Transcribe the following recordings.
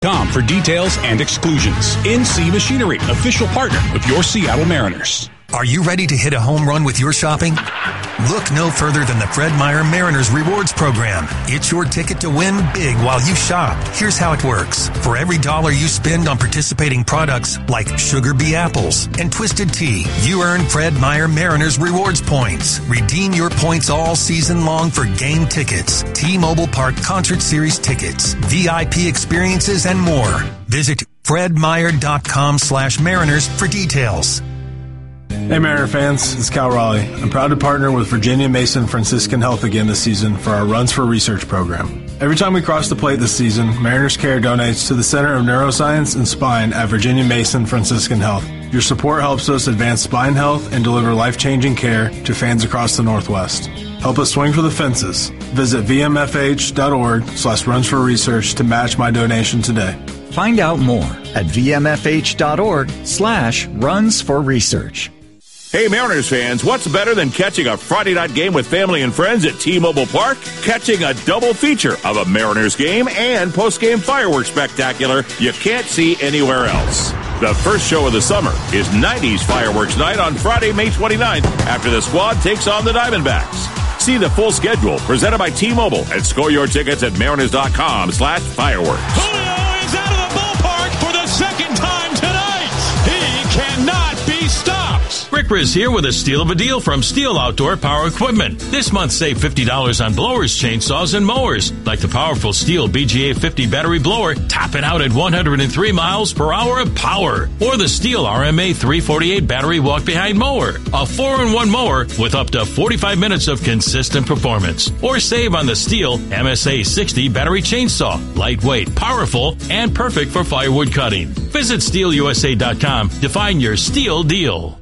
For details and exclusions. NC Machinery, official partner of your Seattle Mariners. Are you ready to hit a home run with your shopping? Look no further than the Fred Meyer Mariners Rewards Program. It's your ticket to win big while you shop. Here's how it works. For every $1 you spend on participating products like Sugar Bee Apples and Twisted Tea, you earn Fred Meyer Mariners Rewards points. Redeem your points all season long for game tickets, T-Mobile Park Concert Series tickets, VIP experiences, and more. Visit fredmeyer.com/Mariners for details. Hey Mariner fans, it's Cal Raleigh. I'm proud to partner with Virginia Mason Franciscan Health again this season for our Runs for Research program. Every time we cross the plate this season, Mariners Care donates to the Center of Neuroscience and Spine at Virginia Mason Franciscan Health. Your support helps us advance spine health and deliver life-changing care to fans across the Northwest. Help us swing for the fences. Visit vmfh.org/runsforresearch to match my donation today. Find out more at vmfh.org/runsforresearch. Hey Mariners fans, what's better than catching a Friday night game with family and friends at T-Mobile Park? Catching a double feature of a Mariners game and post-game fireworks spectacular you can't see anywhere else. The first show of the summer is 90s Fireworks Night on Friday, May 29th after the squad takes on the Diamondbacks. See the full schedule presented by T-Mobile and score your tickets at mariners.com/fireworks. Julio is out of the ballpark for the second time tonight. He cannot be stopped. Rick Riz here with a steal of a deal from Steel Outdoor Power Equipment. This month, save $50 on blowers, chainsaws, and mowers, like the powerful Steel BGA 50 battery blower, topping out at 103 miles per hour of power. Or the Steel RMA 348 battery walk-behind mower, a 4-in-1 mower with up to 45 minutes of consistent performance. Or save on the Steel MSA 60 battery chainsaw, lightweight, powerful, and perfect for firewood cutting. Visit SteelUSA.com to find your Steel deal.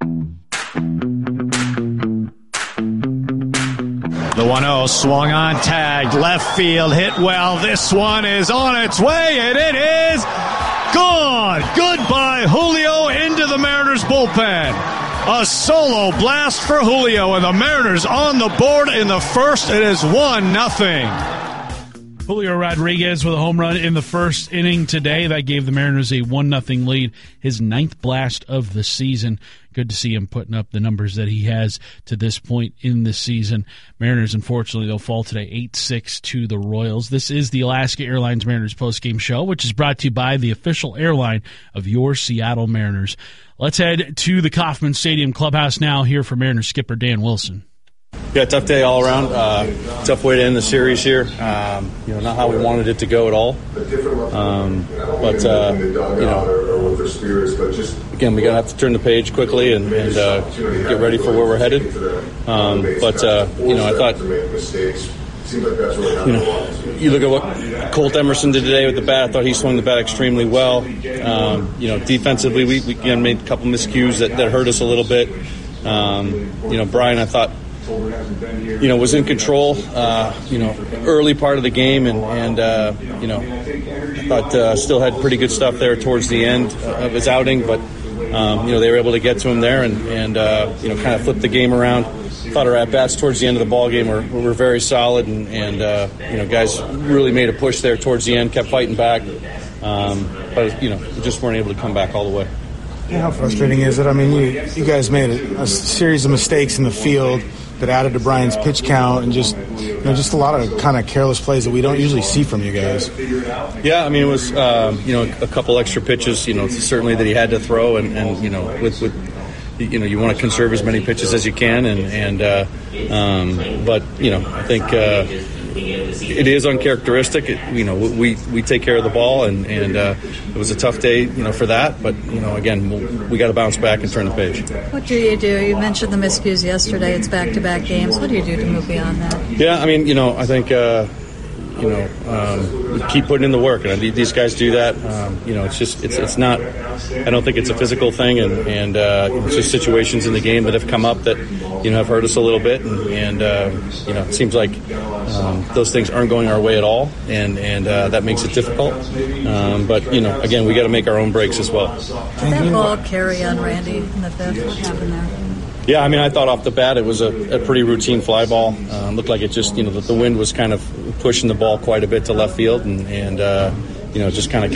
The 1-0 swung on, tagged, left field, hit well. This one is on its way, and it is gone. Goodbye, Julio, into the Mariners bullpen. A solo blast for Julio, and the Mariners on the board in the first. It is 1-0. Julio Rodriguez with a home run in the first inning today. That gave the Mariners a 1-0 lead, his 9th blast of the season. Good to see him putting up the numbers that he has to this point in the season. Mariners, unfortunately, they'll fall today 8-6 to the Royals. This is the Alaska Airlines Mariners postgame show, which is brought to you by the official airline of your Seattle Mariners. Let's head to the Kauffman Stadium clubhouse now, here for Mariners skipper Dan Wilson. Yeah, tough day all around. Tough way to end the series here. Not how we wanted it to go at all. Again, we gotta have to turn the page quickly and get ready for where we're headed. I thought, you look at what Colt Emerson did today with the bat. I thought he swung the bat extremely well. Defensively, we again made a couple miscues that hurt us a little bit. Brian, I thought, was in control, early part of the game, and I thought still had pretty good stuff there towards the end of his outing, but, they were able to get to him there and kind of flip the game around. Thought our at-bats towards the end of the ball game were very solid, and guys really made a push there towards the end, kept fighting back, but, we just weren't able to come back all the way. Yeah, how frustrating is it? I mean, you guys made a series of mistakes in the field that added to Brian's pitch count, and just a lot of kind of careless plays that we don't usually see from you guys. Yeah, I mean, it was a couple extra pitches, certainly that he had to throw, and with you want to conserve as many pitches as you can, but I think it is uncharacteristic. We take care of the ball, and it was a tough day, for that. But again, we got to bounce back and turn the page. What do? You mentioned the miscues yesterday. It's back-to-back games. What do you do to move beyond that? Yeah, I mean, I think keep putting in the work, and these guys do that. It's not. I don't think it's a physical thing, and it's just situations in the game that have come up that have hurt us a little bit, and it seems like those things aren't going our way at all, and that makes it difficult. But again, we got to make our own breaks as well. Did that ball carry on Randy in the fifth? What happened there? Yeah, I mean, I thought off the bat it was a pretty routine fly ball. Looked like it just, the wind was kind of pushing the ball quite a bit to left field, and just kind of